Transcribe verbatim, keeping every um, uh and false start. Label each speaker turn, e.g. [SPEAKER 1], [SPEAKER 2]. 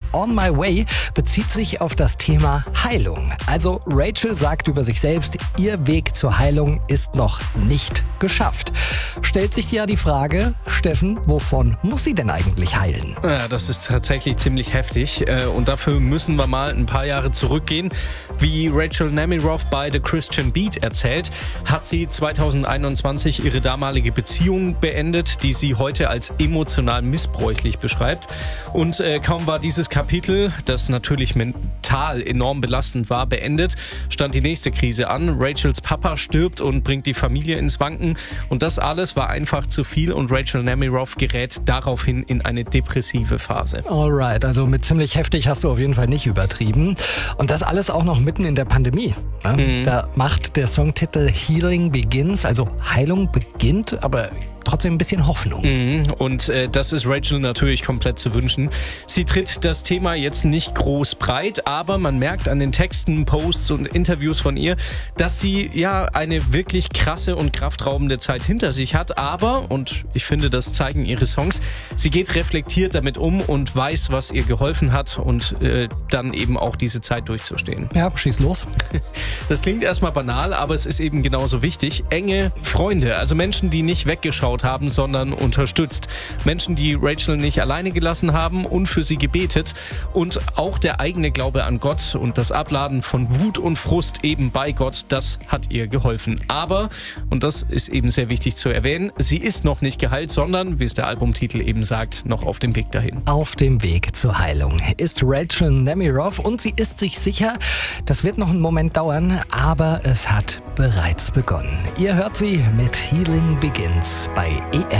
[SPEAKER 1] On My Way bezieht sich auf das Thema Heilung. Also Rachel sagt über sich selbst, ihr Weg zur Heilung ist noch nicht geschafft. Stellt sich ja die Frage, Steffen, wovon muss sie denn eigentlich heilen?
[SPEAKER 2] Ja, das ist tatsächlich ziemlich heftig und dafür müssen wir mal ein paar Jahre zurückgehen. Wie Rachel Nemiroff bei The Christian Beat erzählt, hat sie zweitausendeinundzwanzig ihre damalige Beziehung beendet, die sie heute als emotional missbräuchlich beschreibt. Und äh, kaum war dieses Kapitel, das natürlich mental enorm belastend war, beendet, stand die nächste Krise an. Rachels Papa stirbt und bringt die Familie ins Wanken. Und das alles war einfach zu viel und Rachel Nemiroff gerät daraufhin in eine depressive Phase.
[SPEAKER 1] Alright, also mit ziemlich heftig hast du auf jeden Fall nicht übertrieben. Und das alles auch noch mitten in der Pandemie. Ne? Mhm. Da macht der Songtitel Healing Begins, also Heilung beginnt, aber trotzdem ein bisschen Hoffnung.
[SPEAKER 2] Mhm. Und äh, das ist Rachel natürlich komplett zu wünschen. Sie tritt das Thema jetzt nicht groß breit, aber man merkt an den Texten, Posts und Interviews von ihr, dass sie ja eine wirklich krasse und kraftraubende Zeit hinter sich hat. Aber, und ich finde, das zeigen ihre Songs, sie geht reflektiert damit um und weiß, was ihr geholfen hat und äh, dann eben auch diese Zeit durchzustehen.
[SPEAKER 1] Ja, schieß los.
[SPEAKER 2] Das klingt erstmal banal, aber es ist eben genauso wichtig. Enge Freunde, also Menschen, die nicht weggeschaut haben, sondern unterstützt. Menschen, die Rachel nicht alleine gelassen haben und für sie gebetet. Und auch der eigene Glaube an Gott und das Abladen von Wut und Frust eben bei Gott, das hat ihr geholfen. Aber, und das ist eben sehr wichtig zu erwähnen, sie ist noch nicht geheilt, sondern, wie es der Albumtitel eben sagt, noch auf dem Weg dahin.
[SPEAKER 1] Auf dem Weg zur Heilung ist Rachel Nemiroff und sie ist sich sicher, das wird noch einen Moment dauern, aber es hat bereits begonnen. Ihr hört sie mit Healing Begins bei E M.